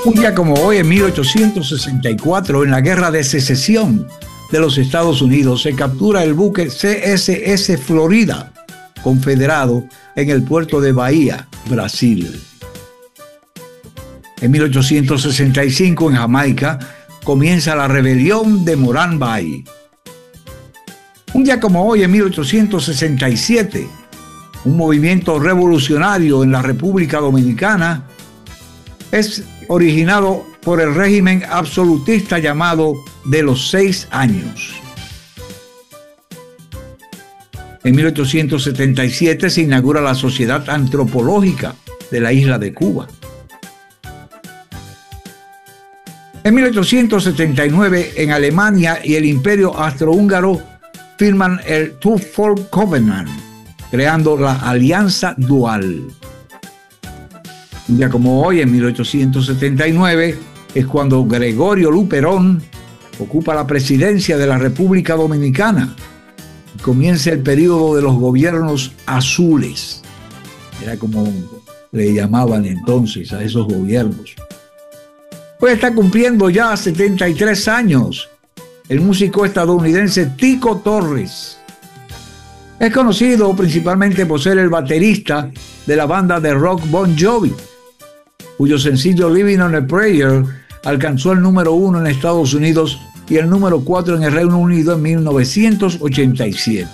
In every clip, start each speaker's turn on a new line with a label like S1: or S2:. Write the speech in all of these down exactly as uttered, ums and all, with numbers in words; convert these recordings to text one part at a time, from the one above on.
S1: Un día como hoy, en mil ochocientos sesenta y cuatro, en la Guerra de Secesión de los Estados Unidos, se captura el buque C S S Florida, confederado, en el puerto de Bahía, Brasil. En mil ochocientos sesenta y cinco, en Jamaica, comienza la rebelión de Morant Bay. Un día como hoy, en mil ochocientos sesenta y siete, un movimiento revolucionario en la República Dominicana es originado por el régimen absolutista llamado de los seis años. En mil ochocientos setenta y siete se inaugura la Sociedad Antropológica de la isla de Cuba. En mil ochocientos setenta y nueve, en Alemania y el Imperio Austrohúngaro firman el Two-Fold Covenant, creando la Alianza Dual. Un día como hoy, en mil ochocientos setenta y nueve, es cuando Gregorio Luperón ocupa la presidencia de la República Dominicana y comienza el periodo de los gobiernos azules. Era como le llamaban entonces a esos gobiernos. Hoy está cumpliendo ya setenta y tres años el músico estadounidense Tico Torres. Es conocido principalmente por ser el baterista de la banda de rock Bon Jovi, cuyo sencillo Living on a Prayer alcanzó el número uno en Estados Unidos y el número cuatro en el Reino Unido en mil novecientos ochenta y siete.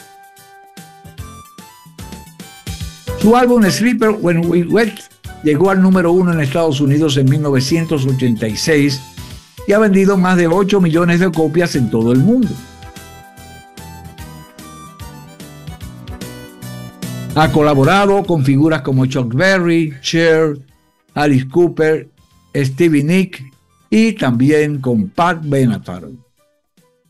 S1: Su álbum Sleeper When We Wet llegó al número uno en Estados Unidos en mil novecientos ochenta y seis y ha vendido más de ocho millones de copias en todo el mundo. Ha colaborado con figuras como Chuck Berry, Cher, Alice Cooper, Stevie Nicks y también con Pat Benatar.